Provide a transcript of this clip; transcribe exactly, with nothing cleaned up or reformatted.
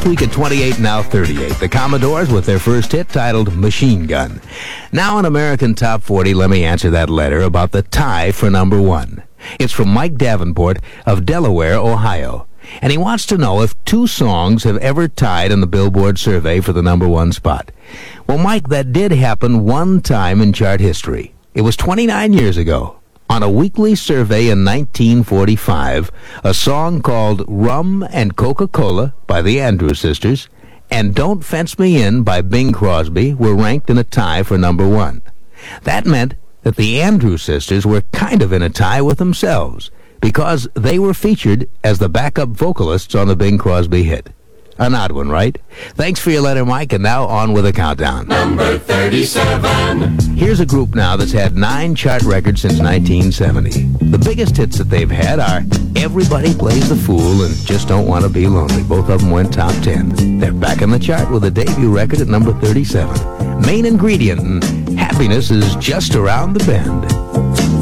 week at twenty-eight, now thirty-eight. The Commodores with their first hit titled Machine Gun. Now in American Top forty, let me answer that letter about the tie for number one. It's from Mike Davenport of Delaware, Ohio. And he wants to know if two songs have ever tied in the Billboard survey for the number one spot. Well, Mike, that did happen one time in chart history. It was twenty-nine years ago. On a weekly survey in nineteen forty-five, a song called Rum and Coca-Cola by the Andrews Sisters and Don't Fence Me In by Bing Crosby were ranked in a tie for number one. That meant that the Andrews Sisters were kind of in a tie with themselves because they were featured as the backup vocalists on the Bing Crosby hit. An odd one, right? Thanks for your letter, Mike, and now on with a countdown. Number thirty-seven. Here's a group now that's had nine chart records since nineteen seventy. The biggest hits that they've had are Everybody Plays the Fool and Just Don't Want to Be Lonely. Both of them went top ten. They're back in the chart with a debut record at number thirty-seven. Main Ingredient and Happiness is Just Around the Bend.